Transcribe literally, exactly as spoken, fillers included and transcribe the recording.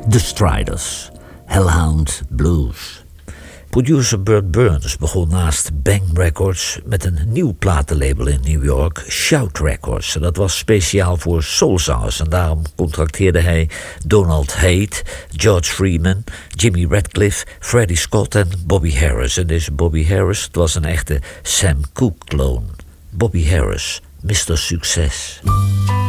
The Striders, Hellhound Blues. Producer Burt Burns begon naast Bang Records met een nieuw platenlabel in New York, Shout Records. En dat was speciaal voor soulzangers en daarom contracteerde hij Donald Haidt, George Freeman, Jimmy Radcliffe, Freddie Scott en Bobby Harris. En deze Bobby Harris, het was een echte Sam Cooke-kloon. Bobby Harris, mister Succes.